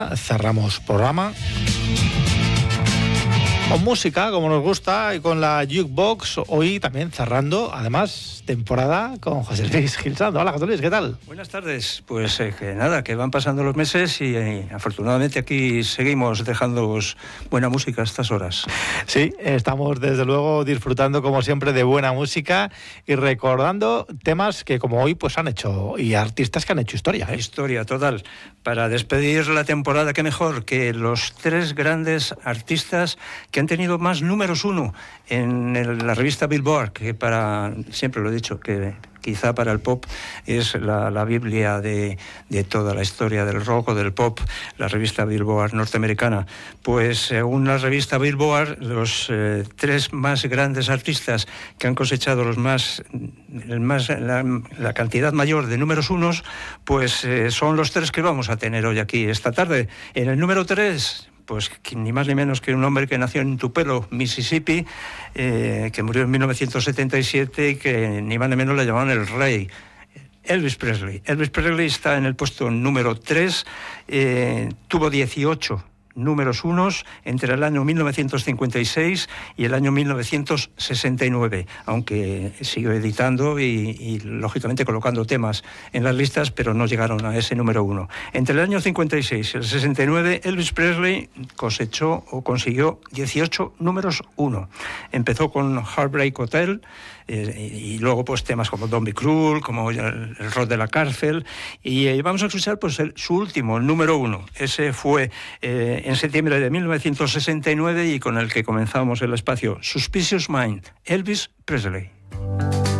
Cerramos programa con música, como nos gusta, y con la Jukebox. Hoy también cerrando, además, temporada con José Luis Gilsando. Hola, José Luis, ¿qué tal? Buenas tardes. Pues que nada, que van pasando los meses y afortunadamente aquí seguimos dejándoos buena música a estas horas. Sí, estamos desde luego disfrutando como siempre de buena música y recordando temas que como hoy pues han hecho, y artistas que han hecho historia. Historia total. Para despedir la temporada, qué mejor que los tres grandes artistas que han tenido más números uno en la revista Billboard, que siempre lo he dicho, que quizá para el pop es la Biblia de toda la historia del rock o del pop, la revista Billboard norteamericana. Pues según la revista Billboard, los tres más grandes artistas que han cosechado la cantidad mayor de números unos, pues son los tres que vamos a tener hoy aquí esta tarde. En el número 3... pues ni más ni menos que un hombre que nació en Tupelo, Mississippi, que murió en 1977 y que ni más ni menos le llamaban el rey. Elvis Presley. Elvis Presley está en el puesto número 3, tuvo 18 números unos entre el año 1956 y el año 1969, aunque siguió editando y lógicamente colocando temas en las listas, pero no llegaron a ese número 1. Entre el año 56 y el 69, Elvis Presley consiguió 18 números 1. Empezó con Heartbreak Hotel, y luego pues temas como Don't Be Cruel, como el rock de la cárcel, y vamos a escuchar pues su último, el número 1. Ese fue en septiembre de 1969 y con el que comenzamos el espacio Suspicious Mind, Elvis Presley.